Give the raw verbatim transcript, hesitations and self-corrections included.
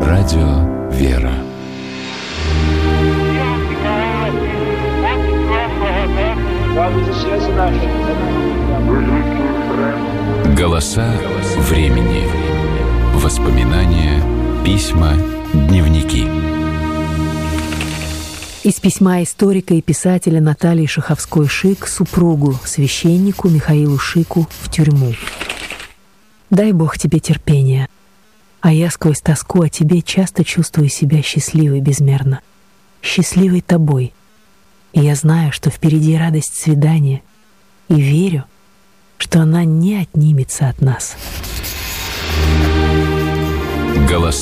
Радио «Вера». Голоса времени. Воспоминания, письма, дневники. Из письма историка и писателя Натальи Шаховской-Шик супругу, священнику Михаилу Шику, в тюрьму. «Дай Бог тебе терпения, а я сквозь тоску о тебе часто чувствую себя счастливой безмерно, счастливой тобой. И я знаю, что впереди радость свидания, и верю, что она не отнимется от нас». Голоса